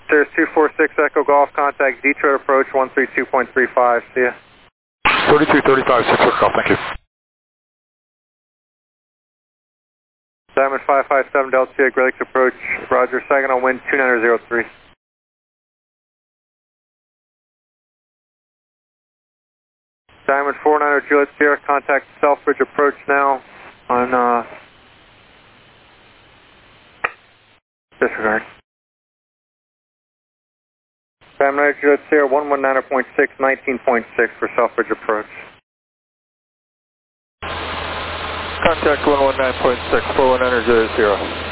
There's 246 Echo Golf, contact Detroit approach 132.35, see ya. 3335, 6 Golf, thank you. Diamond 557 Delta Sierra, Great Lakes approach, roger, Saginaw wind 2903. Diamond 49 Juliet Sierra, contact Southbridge approach now on disregard. Diamond 9 Juliet Sierra, 119.6, 19.6 for Southbridge approach. Contact 119.6, 419 Juliet Sierra.